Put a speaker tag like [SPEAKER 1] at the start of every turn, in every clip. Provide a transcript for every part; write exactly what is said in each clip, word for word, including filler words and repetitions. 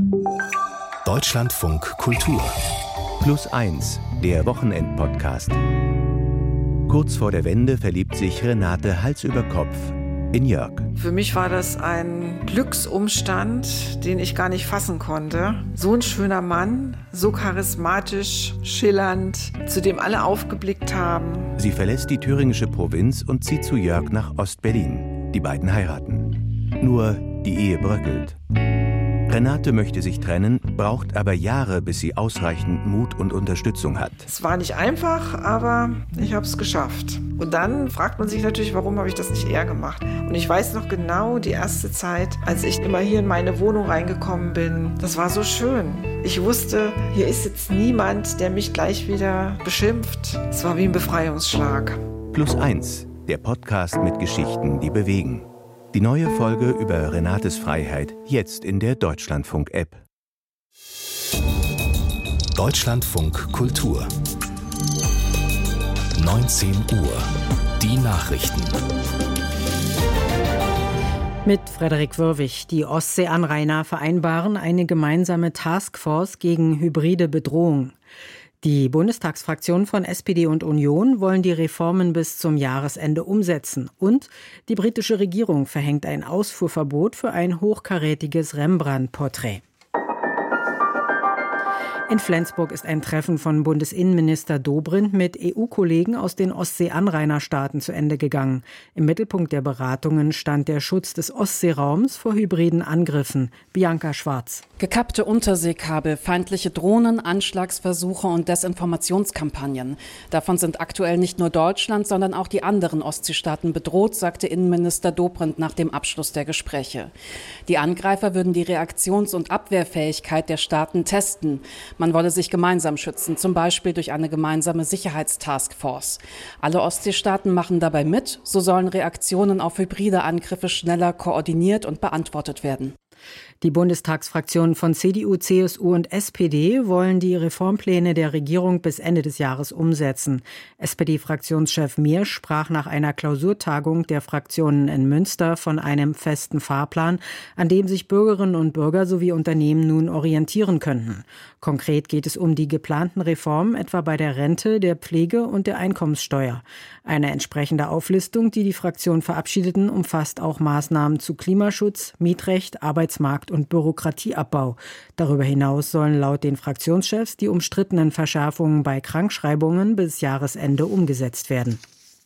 [SPEAKER 1] Deutschlandfunk Kultur. Plus eins, der Wochenendpodcast. Kurz vor der Wende verliebt sich Renate Hals über Kopf in Jörg.
[SPEAKER 2] Für mich war das ein Glücksumstand, den ich gar nicht fassen konnte. So ein schöner Mann, so charismatisch, schillernd, zu dem alle aufgeblickt haben.
[SPEAKER 1] Sie verlässt die thüringische Provinz und zieht zu Jörg nach Ostberlin. Die beiden heiraten. Nur die Ehe bröckelt. Renate möchte sich trennen, braucht aber Jahre, bis sie ausreichend Mut und Unterstützung hat.
[SPEAKER 2] Es war nicht einfach, aber ich habe es geschafft. Und dann fragt man sich natürlich, warum habe ich das nicht eher gemacht? Und ich weiß noch genau, die erste Zeit, als ich immer hier in meine Wohnung reingekommen bin, das war so schön. Ich wusste, hier ist jetzt niemand, der mich gleich wieder beschimpft. Es war wie ein Befreiungsschlag.
[SPEAKER 1] Plus eins, der Podcast mit Geschichten, die bewegen. Die neue Folge über Renates Freiheit jetzt in der Deutschlandfunk-App.
[SPEAKER 3] Deutschlandfunk Kultur. neunzehn Uhr. Die Nachrichten.
[SPEAKER 4] Mit Frederik Wörwig. Die Ostseeanrainer vereinbaren eine gemeinsame Taskforce gegen hybride Bedrohung. Die Bundestagsfraktionen von S P D und Union wollen die Reformen bis zum Jahresende umsetzen. Und die britische Regierung verhängt ein Ausfuhrverbot für ein hochkarätiges Rembrandt-Porträt. In Flensburg ist ein Treffen von Bundesinnenminister Dobrindt mit E U-Kollegen aus den Ostseeanrainerstaaten zu Ende gegangen. Im Mittelpunkt der Beratungen stand der Schutz des Ostseeraums vor hybriden Angriffen. Bianca Schwarz.
[SPEAKER 5] Gekappte Unterseekabel, feindliche Drohnen, Anschlagsversuche und Desinformationskampagnen. Davon sind aktuell nicht nur Deutschland, sondern auch die anderen Ostseestaaten bedroht, sagte Innenminister Dobrindt nach dem Abschluss der Gespräche. Die Angreifer würden die Reaktions- und Abwehrfähigkeit der Staaten testen. Man wolle sich gemeinsam schützen, zum Beispiel durch eine gemeinsame Sicherheitstaskforce. Alle Ostseestaaten machen dabei mit, so sollen Reaktionen auf hybride Angriffe schneller koordiniert und beantwortet werden.
[SPEAKER 4] Die Bundestagsfraktionen von C D U, C S U und S P D wollen die Reformpläne der Regierung bis Ende des Jahres umsetzen. S P D-Fraktionschef Miersch sprach nach einer Klausurtagung der Fraktionen in Münster von einem festen Fahrplan, an dem sich Bürgerinnen und Bürger sowie Unternehmen nun orientieren könnten. Konkret geht es um die geplanten Reformen, etwa bei der Rente, der Pflege und der Einkommenssteuer. Eine entsprechende Auflistung, die die Fraktionen verabschiedeten, umfasst auch Maßnahmen zu Klimaschutz, Mietrecht, Arbeitsmarkt und Bürokratieabbau. Darüber hinaus sollen laut den Fraktionschefs die umstrittenen Verschärfungen bei Krankschreibungen bis Jahresende umgesetzt werden.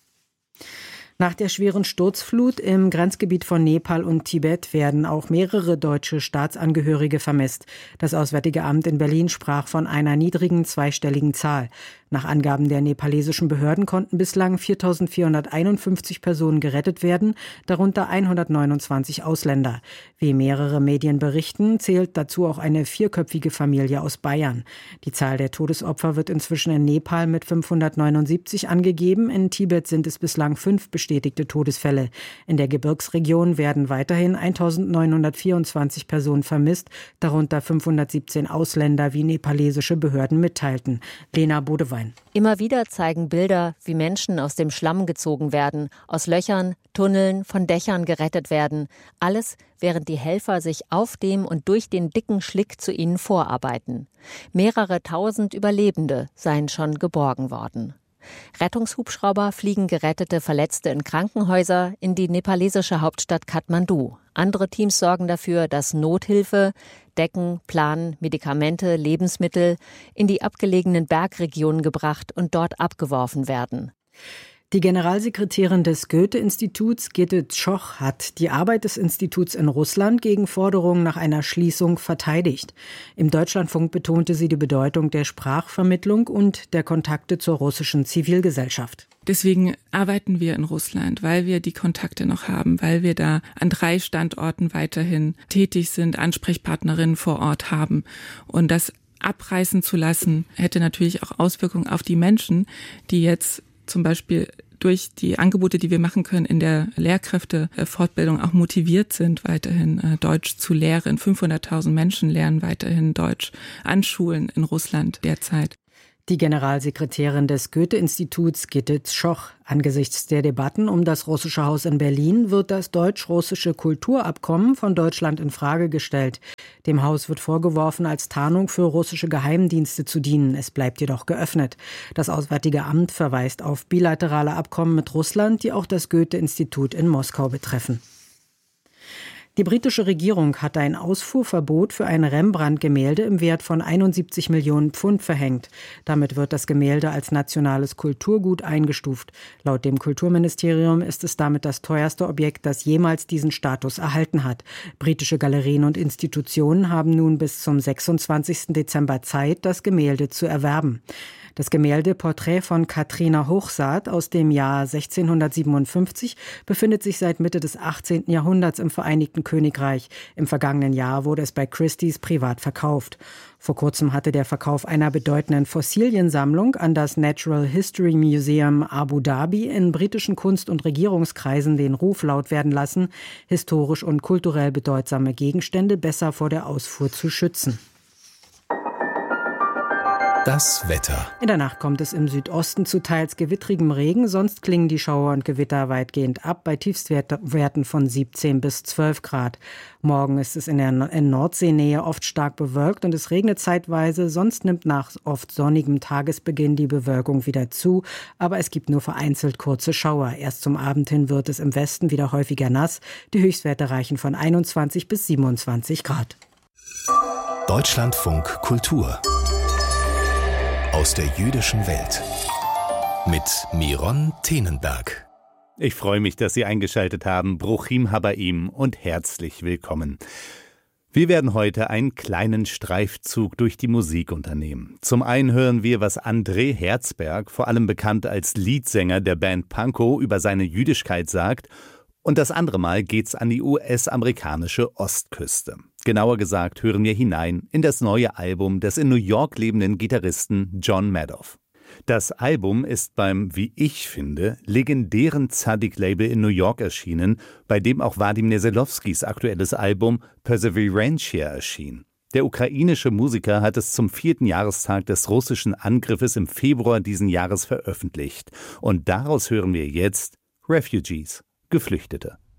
[SPEAKER 4] Nach der schweren Sturzflut im Grenzgebiet von Nepal und Tibet werden auch mehrere deutsche Staatsangehörige vermisst. Das Auswärtige Amt in Berlin sprach von einer niedrigen zweistelligen Zahl. Nach Angaben der nepalesischen Behörden konnten bislang viertausendvierhunderteinundfünfzig Personen gerettet werden, darunter hundertneunundzwanzig Ausländer. Wie mehrere Medien berichten, zählt dazu auch eine vierköpfige Familie aus Bayern. Die Zahl der Todesopfer wird inzwischen in Nepal mit fünfhundertneunundsiebzig angegeben. In Tibet sind es bislang fünf bestätigte Todesfälle. In der Gebirgsregion werden weiterhin eintausendneunhundertvierundzwanzig Personen vermisst, darunter fünfhundertsiebzehn Ausländer, wie nepalesische Behörden mitteilten. Lena Bodewein.
[SPEAKER 6] Immer wieder zeigen Bilder, wie Menschen aus dem Schlamm gezogen werden, aus Löchern, Tunneln, von Dächern gerettet werden. Alles, während die Helfer sich auf dem und durch den dicken Schlick zu ihnen vorarbeiten. Mehrere tausend Überlebende seien schon geborgen worden. Rettungshubschrauber fliegen gerettete Verletzte in Krankenhäuser in die nepalesische Hauptstadt Kathmandu. Andere Teams sorgen dafür, dass Nothilfe, Decken, Planen, Medikamente, Lebensmittel in die abgelegenen Bergregionen gebracht und dort abgeworfen werden.
[SPEAKER 4] Die Generalsekretärin des Goethe-Instituts, Gitte Tschoch, hat die Arbeit des Instituts in Russland gegen Forderungen nach einer Schließung verteidigt. Im Deutschlandfunk betonte sie die Bedeutung der Sprachvermittlung und der Kontakte zur russischen Zivilgesellschaft.
[SPEAKER 7] Deswegen arbeiten wir in Russland, weil wir die Kontakte noch haben, weil wir da an drei Standorten weiterhin tätig sind, Ansprechpartnerinnen vor Ort haben. Und das abreißen zu lassen, hätte natürlich auch Auswirkungen auf die Menschen, die jetzt zum Beispiel durch die Angebote, die wir machen können in der Lehrkräftefortbildung auch motiviert sind, weiterhin Deutsch zu lehren. fünfhunderttausend Menschen lernen weiterhin Deutsch an Schulen in Russland derzeit.
[SPEAKER 4] Die Generalsekretärin des Goethe-Instituts, Gitte Schoch. Angesichts der Debatten um das Russische Haus in Berlin wird das deutsch-russische Kulturabkommen von Deutschland in Frage gestellt. Dem Haus wird vorgeworfen, als Tarnung für russische Geheimdienste zu dienen. Es bleibt jedoch geöffnet. Das Auswärtige Amt verweist auf bilaterale Abkommen mit Russland, die auch das Goethe-Institut in Moskau betreffen. Die britische Regierung hat ein Ausfuhrverbot für ein Rembrandt-Gemälde im Wert von einundsiebzig Millionen Pfund verhängt. Damit wird das Gemälde als nationales Kulturgut eingestuft. Laut dem Kulturministerium ist es damit das teuerste Objekt, das jemals diesen Status erhalten hat. Britische Galerien und Institutionen haben nun bis zum sechsundzwanzigsten Dezember Zeit, das Gemälde zu erwerben. Das Gemälde Porträt von Katrina Hochsaat aus dem Jahr sechzehnhundertsiebenundfünfzig befindet sich seit Mitte des achtzehnten Jahrhunderts im Vereinigten Königreich. Im vergangenen Jahr wurde es bei Christie's privat verkauft. Vor kurzem hatte der Verkauf einer bedeutenden Fossiliensammlung an das Natural History Museum Abu Dhabi in britischen Kunst- und Regierungskreisen den Ruf laut werden lassen, historisch und kulturell bedeutsame Gegenstände besser vor der Ausfuhr zu schützen.
[SPEAKER 3] Das Wetter.
[SPEAKER 4] In der Nacht kommt es im Südosten zu teils gewittrigem Regen, sonst klingen die Schauer und Gewitter weitgehend ab bei Tiefstwerten von siebzehn bis zwölf Grad. Morgen ist es in der in Nordseenähe oft stark bewölkt und es regnet zeitweise, sonst nimmt nach oft sonnigem Tagesbeginn die Bewölkung wieder zu, aber es gibt nur vereinzelt kurze Schauer. Erst zum Abend hin wird es im Westen wieder häufiger nass. Die Höchstwerte reichen von einundzwanzig bis siebenundzwanzig Grad.
[SPEAKER 3] Deutschlandfunk Kultur aus der jüdischen Welt mit Miron Tenenberg.
[SPEAKER 8] Ich freue mich, dass Sie eingeschaltet haben. Bruchim Habaim und herzlich willkommen. Wir werden heute einen kleinen Streifzug durch die Musik unternehmen. Zum einen hören wir, was André Herzberg, vor allem bekannt als Leadsänger der Band Pankow, über seine Jüdischkeit sagt. Und das andere Mal geht's an die U S-amerikanische Ostküste. Genauer gesagt hören wir hinein in das neue Album des in New York lebenden Gitarristen John Madoff. Das Album ist beim, wie ich finde, legendären Tzadik-Label in New York erschienen, bei dem auch Wadim Neselowskis aktuelles Album Perseverantia erschien. Der ukrainische Musiker hat es zum vierten Jahrestag des russischen Angriffes im Februar diesen Jahres veröffentlicht. Und daraus hören wir jetzt Refugees, Geflüchtete.